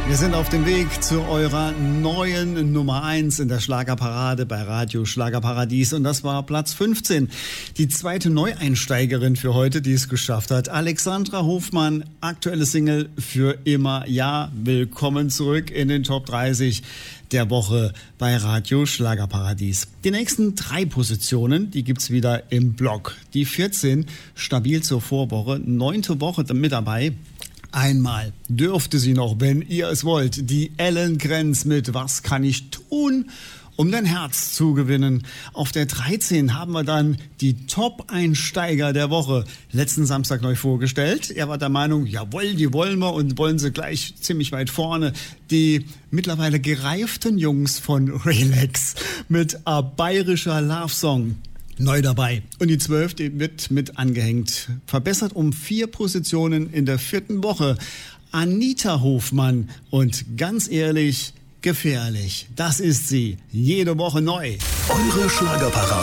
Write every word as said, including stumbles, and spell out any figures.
Wir sind auf dem Weg zu eurer neuen Nummer eins in der Schlagerparade bei Radio Schlagerparadies und das war Platz fünfzehn. Die zweite Neueinsteigerin für heute, die es geschafft hat. Alexandra Hofmann, aktuelle Single Für immer ja. Willkommen zurück in den Top dreißig der Woche bei Radio Schlagerparadies. Die nächsten drei Positionen, die gibt's wieder im Block. Die vierzehn, stabil zur Vorwoche, neunte Woche mit dabei. Einmal dürfte sie noch, wenn ihr es wollt, die Ellen Grenz mit Was kann ich tun, um dein Herz zu gewinnen. Auf der dreizehn haben wir dann die Top-Einsteiger der Woche letzten Samstag neu vorgestellt. Er war der Meinung, jawohl, die wollen wir und wollen sie gleich ziemlich weit vorne. Die mittlerweile gereiften Jungs von Relax mit A bayerischer Love Song. Neu dabei. Und die zwölf, die wird mit angehängt. Verbessert um vier Positionen in der vierten Woche. Anita Hofmann. Und ganz ehrlich, gefährlich. Das ist sie. Jede Woche neu. Eure Schlagerparade.